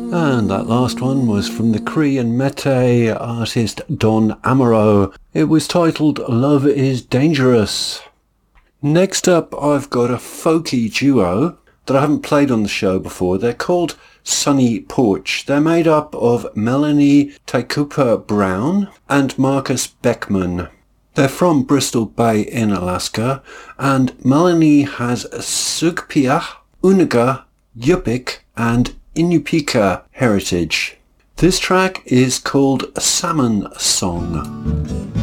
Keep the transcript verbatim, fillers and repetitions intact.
And that last one was from the Cree and Métis artist Don Amaro. It was titled Love is Dangerous. Next up, I've got a folky duo that I haven't played on the show before. They're called Sunny Porch. They're made up of Melanie Taikupa Brown and Marcus Beckman. They're from Bristol Bay in Alaska, and Melanie has Sugpiaq, Unaga, Yupik, and Inupika heritage. This track is called Salmon Song.